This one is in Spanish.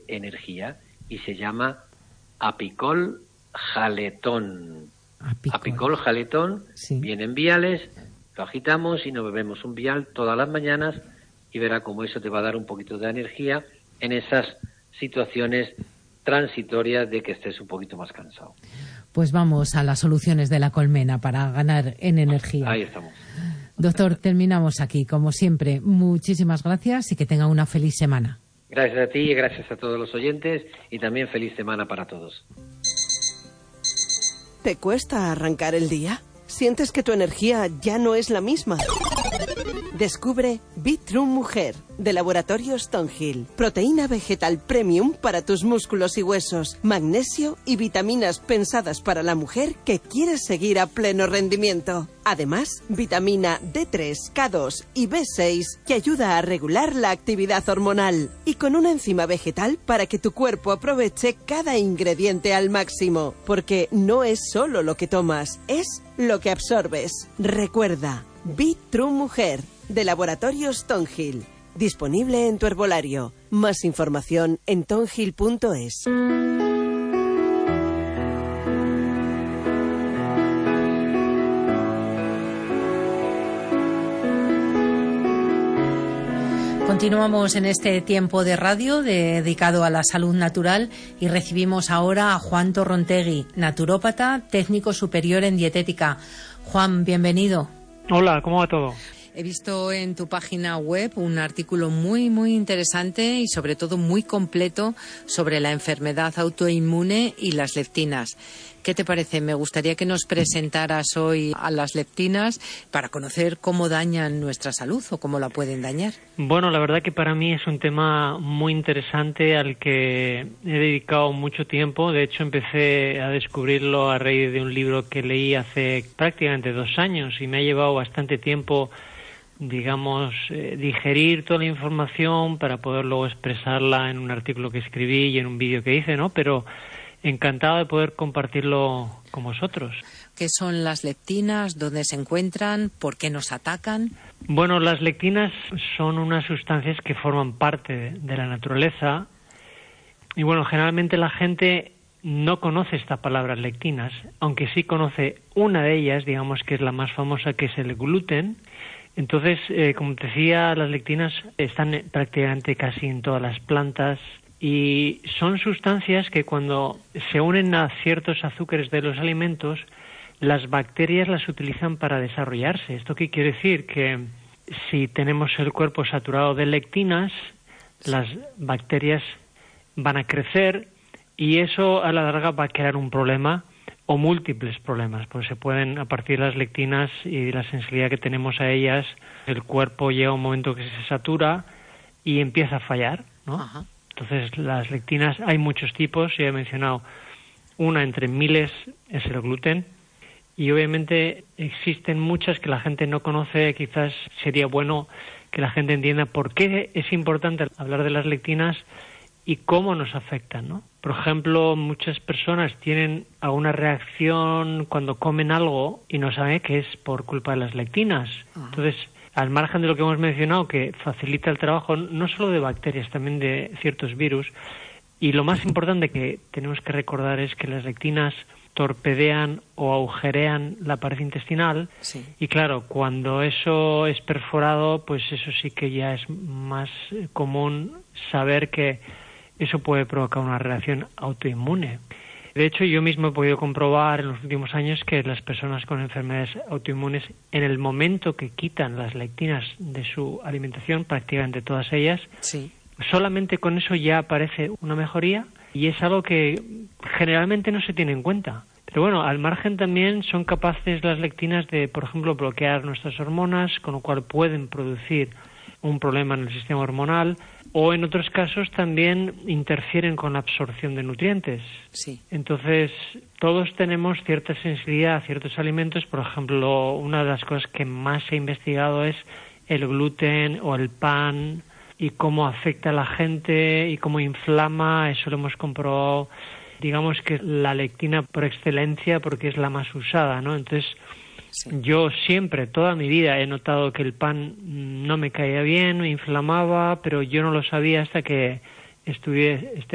energía y se llama Apicol Jaletón. Apicol Jaletón, sí. Viene en viales, lo agitamos y nos bebemos un vial todas las mañanas y verá cómo eso te va a dar un poquito de energía en esas situaciones transitorias de que estés un poquito más cansado. Pues vamos a las soluciones de la colmena para ganar en energía. Ahí estamos. Doctor, terminamos aquí. Como siempre, muchísimas gracias y que tenga una feliz semana. Gracias a ti y gracias a todos los oyentes y también feliz semana para todos. ¿Te cuesta arrancar el día? ¿Sientes que tu energía ya no es la misma? Descubre Be-True Mujer, de Laboratorios Stonehill. Proteína vegetal premium para tus músculos y huesos, magnesio y vitaminas pensadas para la mujer que quiere seguir a pleno rendimiento. Además, vitamina D3, K2 y B6 que ayuda a regular la actividad hormonal. Y con una enzima vegetal para que tu cuerpo aproveche cada ingrediente al máximo. Porque no es solo lo que tomas, es lo que absorbes. Recuerda, Be-True Mujer, de Laboratorios Stonehill. Disponible en tu herbolario. Más información en tonhill.es. Continuamos en este tiempo de radio dedicado a la salud natural y recibimos ahora a Juan Torrontegui, naturópata, técnico superior en dietética. Juan, bienvenido. Hola, ¿cómo va todo? He visto en tu página web un artículo muy interesante y sobre todo muy completo sobre la enfermedad autoinmune y las leptinas. ¿Qué te parece? Me gustaría que nos presentaras hoy a las leptinas para conocer cómo dañan nuestra salud o cómo la pueden dañar. Bueno, la verdad que para mí es un tema muy interesante al que he dedicado mucho tiempo. De hecho, empecé a descubrirlo a raíz de un libro que leí hace prácticamente 2 años y me ha llevado bastante tiempo, digamos, digerir toda la información para poder luego expresarla en un artículo que escribí y en un vídeo que hice, ¿no? Pero encantado de poder compartirlo con vosotros. ¿Qué son las leptinas? ¿Dónde se encuentran? ¿Por qué nos atacan? Bueno, las leptinas son unas sustancias que forman parte de la naturaleza y bueno, generalmente la gente no conoce esta palabra leptinas, aunque sí conoce una de ellas, digamos que es la más famosa, que es el gluten. Entonces, como te decía, las leptinas están prácticamente casi en todas las plantas y son sustancias que cuando se unen a ciertos azúcares de los alimentos, las bacterias las utilizan para desarrollarse. ¿Esto qué quiere decir? Que si tenemos el cuerpo saturado de leptinas, las bacterias van a crecer y eso a la larga va a crear un problema o múltiples problemas, pues se pueden, a partir de las leptinas y de la sensibilidad que tenemos a ellas, el cuerpo llega a un momento que se satura y empieza a fallar, ¿no? Ajá. Entonces, las leptinas, hay muchos tipos, ya he mencionado una entre miles, es el gluten, y obviamente existen muchas que la gente no conoce. Quizás sería bueno que la gente entienda por qué es importante hablar de las leptinas y cómo nos afectan, ¿no? Por ejemplo, muchas personas tienen alguna reacción cuando comen algo y no saben que es por culpa de las leptinas. Entonces, al margen de lo que hemos mencionado, que facilita el trabajo no solo de bacterias, también de ciertos virus, y lo más importante que tenemos que recordar es que las leptinas torpedean o agujerean la pared intestinal, sí. Y claro, cuando eso es perforado, pues eso sí que ya es más común saber que eso puede provocar una reacción autoinmune. De hecho, yo mismo he podido comprobar en los últimos años que las personas con enfermedades autoinmunes, en el momento que quitan las leptinas de su alimentación, prácticamente todas ellas, sí. Solamente con eso ya aparece una mejoría y es algo que generalmente no se tiene en cuenta. Pero bueno, al margen también son capaces las leptinas de, por ejemplo, bloquear nuestras hormonas, con lo cual pueden producir un problema en el sistema hormonal, o en otros casos también interfieren con la absorción de nutrientes. Sí. Entonces, todos tenemos cierta sensibilidad a ciertos alimentos. Por ejemplo, una de las cosas que más se ha investigado es el gluten o el pan y cómo afecta a la gente y cómo inflama. Eso lo hemos comprobado, digamos que es la leptina por excelencia porque es la más usada, ¿no? Entonces, sí. Yo siempre, toda mi vida, he notado que el pan no me caía bien, me inflamaba, pero yo no lo sabía hasta que estudié este